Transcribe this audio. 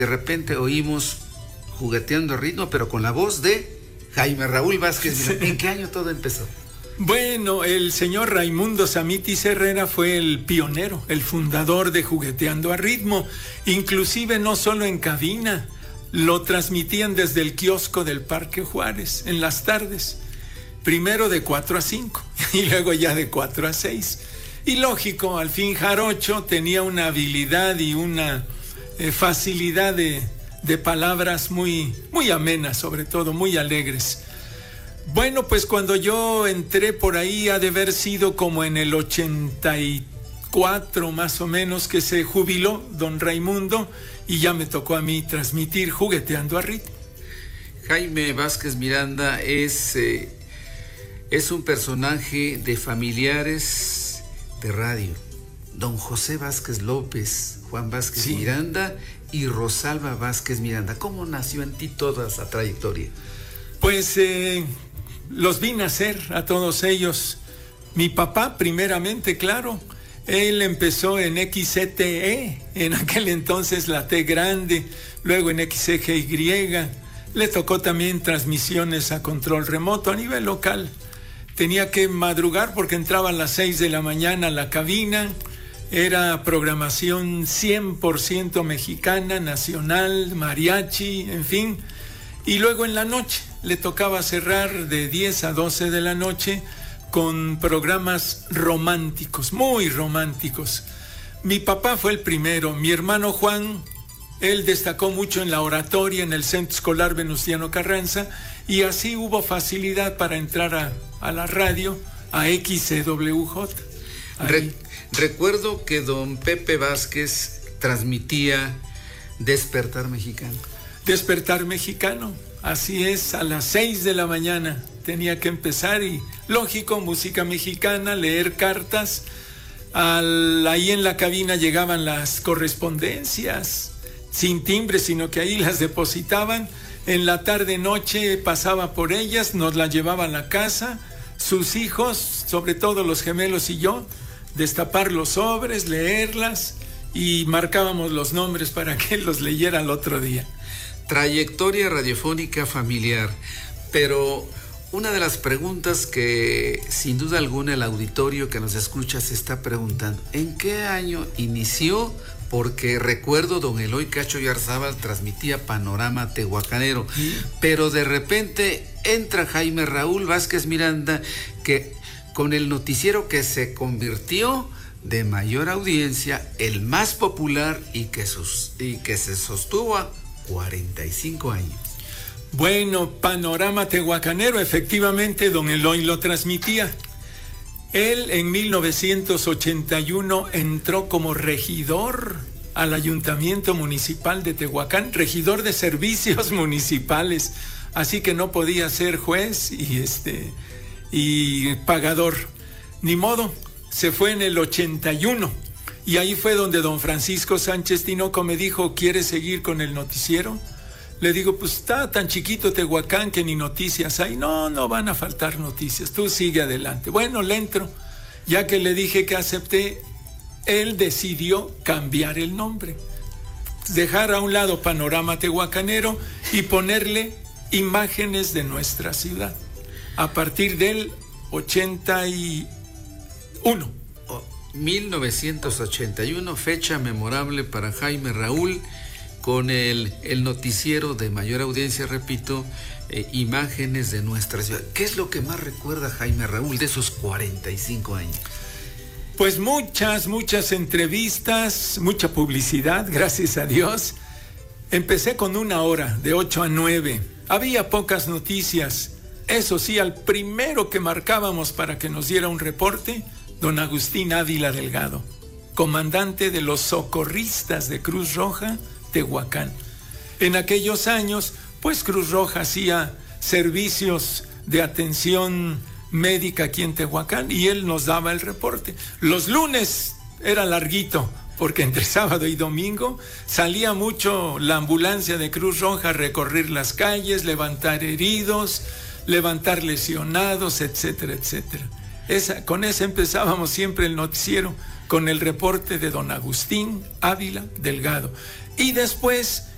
De repente oímos Jugueteando a Ritmo, pero con la voz de Jaime Raúl Vázquez. Sí. ¿En qué año todo empezó? Bueno, el señor Raimundo Samitis Herrera fue el pionero, el fundador de Jugueteando a Ritmo. Inclusive no solo en cabina, lo transmitían desde el kiosco del Parque Juárez en las tardes. Primero de 4 a 5 y luego ya de 4 a 6. Y lógico, al fin Jarocho tenía una habilidad y una facilidad de palabras muy, muy amenas, sobre todo muy alegres. Bueno, pues cuando yo entré por ahí ha de haber sido como en el 84 más o menos que se jubiló don Raimundo y ya me tocó a mí transmitir Jugueteando a Ritmo. Jaime Vázquez Miranda es un personaje de Familiares de radio. Don José Vázquez López, Juan Vázquez Miranda y Rosalba Vázquez Miranda. ¿Cómo nació en ti toda esa trayectoria? Pues los vi nacer a todos ellos. Mi papá, primeramente, claro, él empezó en XCTE, en aquel entonces la T grande, luego en XCGY. Le tocó también transmisiones a control remoto a nivel local. Tenía que madrugar porque entraba a las 6 de la mañana a la cabina. Era programación 100% mexicana, nacional, mariachi, en fin. Y luego en la noche le tocaba cerrar de 10 a 12 de la noche con programas románticos, muy románticos. Mi papá fue el primero. Mi hermano Juan, él destacó mucho en la oratoria en el Centro Escolar Venustiano Carranza y así hubo facilidad para entrar a la radio, a XCWJ. Recuerdo que don Pepe Vázquez transmitía Despertar Mexicano. Despertar Mexicano, así es, a las 6 de la mañana tenía que empezar y lógico, música mexicana, leer cartas. Ahí en la cabina llegaban las correspondencias sin timbre, sino que ahí las depositaban. En la tarde-noche pasaba por ellas, nos las llevaba a la casa, sus hijos, sobre todo los gemelos y yo, destapar los sobres, leerlas y marcábamos los nombres para que él los leyera al otro día. Trayectoria radiofónica familiar, pero una de las preguntas que sin duda alguna el auditorio que nos escucha se está preguntando, ¿en qué año inició? Porque recuerdo don Eloy Cacho Yarzábal transmitía Panorama Tehuacanero, pero de repente entra Jaime Raúl Vázquez Miranda que con el noticiero que se convirtió de mayor audiencia, el más popular y que se sostuvo a 45 años. Bueno, Panorama Tehuacanero, efectivamente, don Eloy lo transmitía. Él en 1981 entró como regidor al Ayuntamiento Municipal de Tehuacán, regidor de servicios municipales, así que no podía ser juez y pagador. Ni modo, se fue en el 81 y ahí fue donde don Francisco Sánchez Tinoco me dijo, ¿quieres seguir con el noticiero? Le digo, pues está tan chiquito Tehuacán que ni noticias hay. No van a faltar noticias, tú sigue adelante. Bueno, le entro. Ya que le dije que acepté, él decidió cambiar el nombre, dejar a un lado Panorama Tehuacanero y ponerle Imágenes de nuestra ciudad. A partir del 81. 1981, fecha memorable para Jaime Raúl, con el noticiero de mayor audiencia, repito, Imágenes de nuestra ciudad. ¿Qué es lo que más recuerda Jaime Raúl de esos 45 años? Pues muchas entrevistas, mucha publicidad, gracias a Dios. Empecé con 1 hora, de 8 a 9. Había pocas noticias. Eso sí, al primero que marcábamos para que nos diera un reporte, don Agustín Ávila Delgado, comandante de los socorristas de Cruz Roja, Tehuacán. En aquellos años, pues Cruz Roja hacía servicios de atención médica aquí en Tehuacán y él nos daba el reporte. Los lunes era larguito, porque entre sábado y domingo salía mucho la ambulancia de Cruz Roja a recorrer las calles, levantar heridos, levantar lesionados, etcétera, etcétera. Con esa empezábamos siempre el noticiero, con el reporte de don Agustín Ávila Delgado. Y después